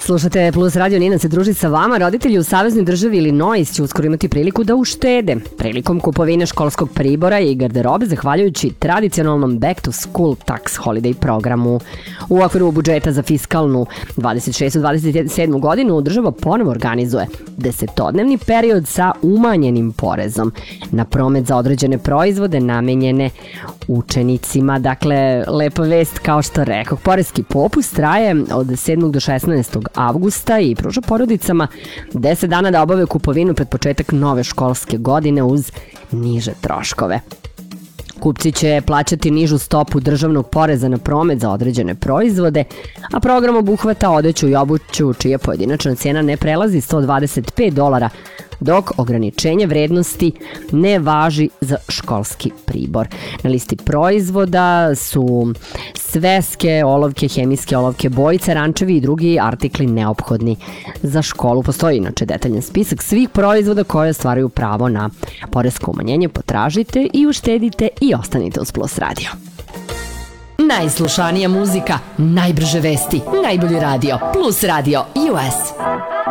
Slušate Plus Radio, Nina se druži sa vama. Roditelji u Saveznoj državi Illinois će uskoro imati priliku da uštede prilikom kupovine školskog pribora i garderobe zahvaljujući tradicionalnom Back to School Tax Holiday programu. U okviru budžeta za fiskalnu 26-27 godinu država ponovo organizuje 10-dnevni period sa umanjenim porezom na promet za određene proizvode namenjene učenicima. Dakle, lepa vest kao što rekao. Poreski popust traje od 7. do 16. avgusta i pruža porodicama 10 dana da obave kupovinu pred početak nove školske godine uz niže troškove. Kupci će plaćati nižu stopu državnog poreza na promet za određene proizvode, a program obuhvata odeću i obuću čija pojedinačna cena ne prelazi $125, dok ograničenje vrednosti ne važi za školski pribor. Na listi proizvoda su sveske, olovke, hemijske olovke, bojice, rančevi i drugi artikli neophodni za školu. Postoji inače detaljan spisak svih proizvoda koje ostvaruju pravo na poresko umanjenje. Potražite i uštedite i ostanite uz Plus Radio. Najslušanija muzika, najbrže vesti, najbolji radio, Plus Radio US.